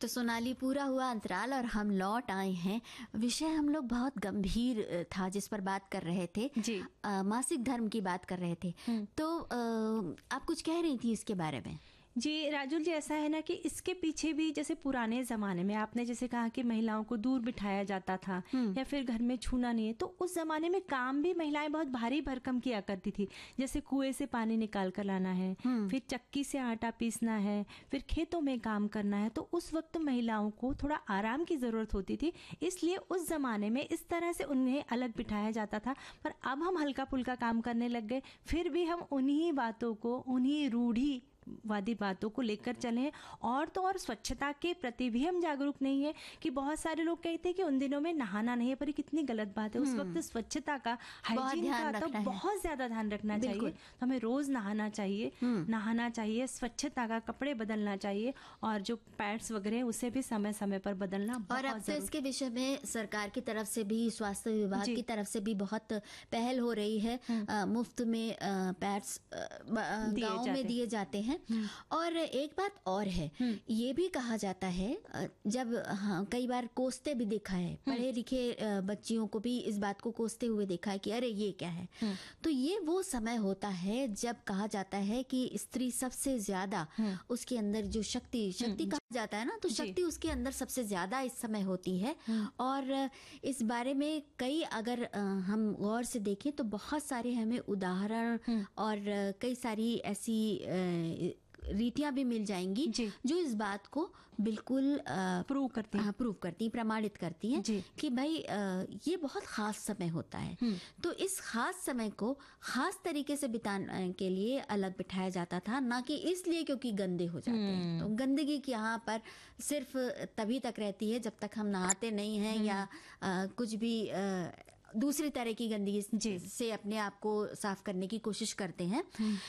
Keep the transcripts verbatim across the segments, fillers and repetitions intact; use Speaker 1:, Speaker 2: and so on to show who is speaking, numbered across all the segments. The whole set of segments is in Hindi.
Speaker 1: तो सोनाली, पूरा हुआ अंतराल और हम लौट आए हैं। विषय हम लोग बहुत गंभीर था जिस पर बात कर रहे थे
Speaker 2: जी।
Speaker 1: आ, मासिक धर्म की बात कर रहे थे। तो आ, आप कुछ कह रही थी इसके बारे में।
Speaker 2: जी राजुल जी, ऐसा है ना कि इसके पीछे भी जैसे पुराने ज़माने में आपने जैसे कहा कि महिलाओं को दूर बिठाया जाता था या फिर घर में छूना नहीं है, तो उस ज़माने में काम भी महिलाएं बहुत भारी भरकम किया करती थी। जैसे कुएं से पानी निकाल कर लाना है, फिर चक्की से आटा पीसना है, फिर खेतों में काम करना है। तो उस वक्त महिलाओं को थोड़ा आराम की ज़रूरत होती थी, इसलिए उस ज़माने में इस तरह से उन्हें अलग बिठाया जाता था। पर अब हम हल्का फुल्का काम करने लग गए, फिर भी हम उन्हीं बातों को, उन्हीं रूढ़ी वादी बातों को लेकर चले हैं। और तो और स्वच्छता के प्रति भी हम जागरूक नहीं है कि बहुत सारे लोग कहते हैं कि उन दिनों में नहाना नहीं है, पर ये कितनी गलत बात है। उस वक्त स्वच्छता का, हाइजीन का तो बहुत ज्यादा ध्यान रखना चाहिए। तो हमें रोज नहाना चाहिए, नहाना चाहिए, स्वच्छता का, कपड़े बदलना चाहिए, और जो पैड्स वगैरह है उसे भी समय समय पर बदलना।
Speaker 1: और अब तो इसके विषय में सरकार की तरफ से भी, स्वास्थ्य विभाग की तरफ से भी बहुत पहल हो रही है। आ, मुफ्त में पैड्स गाँव में दिए जाते हैं। और एक बात और है, ये भी कहा जाता है, जब हाँ कई बार कोसते भी देखा है, पढ़े लिखे बच्चियों को भी इस बात को कोसते हुए देखा है कि अरे ये क्या है। तो ये वो समय होता है जब कहा जाता है कि स्त्री सबसे ज्यादा, उसके अंदर जो शक्ति शक्ति कहा जाता है ना, तो शक्ति उसके अंदर सबसे ज्यादा इस समय होती है। और इस बारे में कई अगर हम गौर से देखें तो बहुत सारे हमें उदाहरण और कई सारी ऐसी रीतियां भी मिल जाएंगी जो इस बात को बिल्कुल
Speaker 2: प्रूव करती हैं,
Speaker 1: प्रूव करती, प्रमाणित करती हैं कि भाई आ, ये बहुत खास समय होता है। तो इस खास समय को खास तरीके से बिताने के लिए अलग बिठाया जाता था, ना कि इसलिए क्योंकि गंदे हो जाते हैं। तो गंदगी की यहाँ पर सिर्फ तभी तक रहती है जब तक हम नहाते नहीं हैं या आ, कुछ भी आ, दूसरी तरह की गंदगी से अपने आप को साफ करने की कोशिश करते हैं।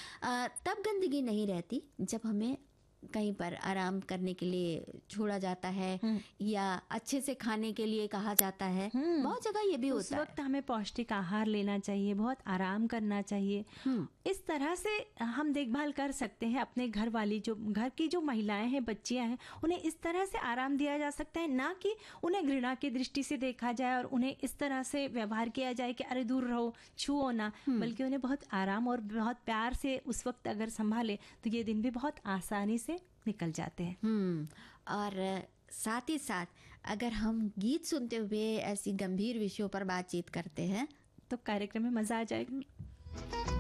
Speaker 1: तब गंदगी नहीं रहती जब हमें कहीं पर आराम करने के लिए छोड़ा जाता है या अच्छे से खाने के लिए कहा जाता है। बहुत जगह ये भी होता है।
Speaker 2: उस वक्त हमें पौष्टिक आहार लेना चाहिए, बहुत आराम करना चाहिए। इस तरह से हम देखभाल कर सकते हैं अपने घर वाली, जो घर की जो महिलाएं हैं, बच्चियां हैं, उन्हें इस तरह से आराम दिया जा सकता है, ना कि उन्हें घृणा की दृष्टि से देखा जाए और उन्हें इस तरह से व्यवहार किया जाए कि अरे दूर रहो, छुओ ना। बल्कि उन्हें बहुत आराम और बहुत प्यार से उस वक्त अगर संभाले तो ये दिन भी बहुत आसानी से निकल जाते हैं।
Speaker 1: हम्म और साथ ही साथ अगर हम गीत सुनते हुए ऐसी गंभीर विषयों पर बातचीत करते हैं
Speaker 2: तो कार्यक्रम में मजा आ जाएगा।